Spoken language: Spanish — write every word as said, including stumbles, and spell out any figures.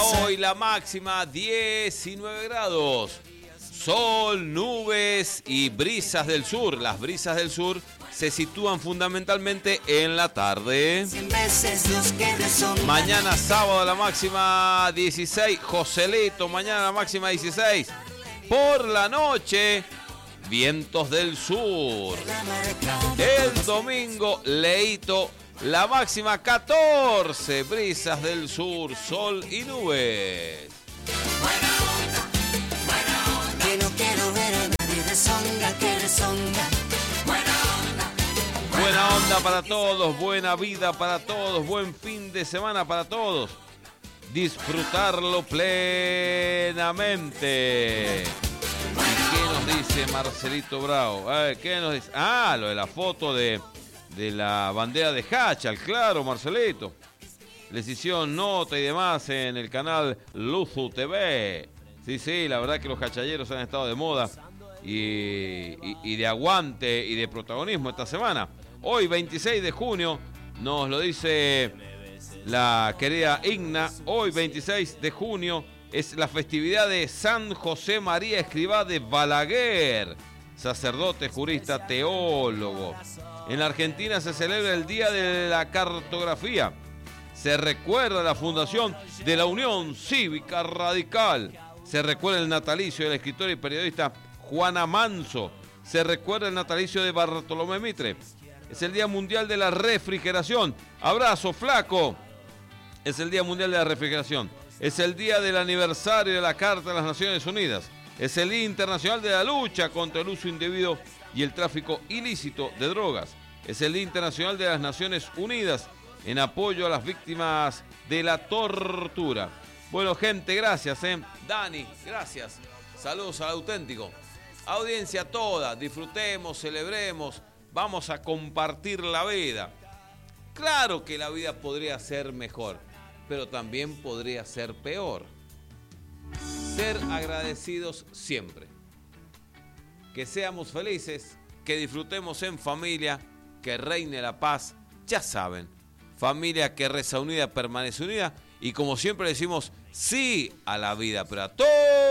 Hoy la máxima diecinueve grados. Sol, nubes y brisas del sur. Las brisas del sur se sitúan fundamentalmente en la tarde. Mañana sábado la máxima dieciséis. Joselito, mañana la máxima dieciséis. Por la noche, vientos del sur. El domingo, Leito, la máxima catorce. Brisas del sur, sol y nubes. Buena onda, buena onda. Que no quiero ver a nadie rezonga, que rezonga. Buena onda, buena, buena onda para todos, buena vida para todos, buen fin de semana para todos. Disfrutarlo plenamente. ¿Y qué nos dice Marcelito Bravo? A ver, ¿qué nos dice? Ah, lo de la foto de, de la bandera de Hachal, claro, Marcelito. Les hicieron nota y demás en el canal Luzu T V. Sí, sí, la verdad que los hachalleros han estado de moda y, y, y de aguante y de protagonismo esta semana. Hoy, veintiséis de junio, nos lo dice la querida Igna. Hoy, veintiséis de junio, es la festividad de San José María Escrivá de Balaguer, sacerdote, jurista, teólogo. En la Argentina se celebra el Día de la Cartografía. Se recuerda la fundación de la Unión Cívica Radical. Se recuerda el natalicio de la escritora y periodista Juana Manso. Se recuerda el natalicio de Bartolomé Mitre. Es el Día Mundial de la Refrigeración. Abrazo, flaco. Es el Día Mundial de la Refrigeración. Es el día del aniversario de la Carta de las Naciones Unidas. Es el Día Internacional de la Lucha contra el uso indebido y el tráfico ilícito de drogas. Es el Día Internacional de las Naciones Unidas en apoyo a las víctimas de la tortura. Bueno, gente, gracias, ¿eh? Dani, gracias. Saludos al auténtico. Audiencia toda, disfrutemos, celebremos, vamos a compartir la vida. Claro que la vida podría ser mejor, pero también podría ser peor. Ser agradecidos siempre. Que seamos felices, que disfrutemos en familia, que reine la paz. Ya saben, familia que reza unida permanece unida. Y como siempre decimos, sí a la vida, pero a todos.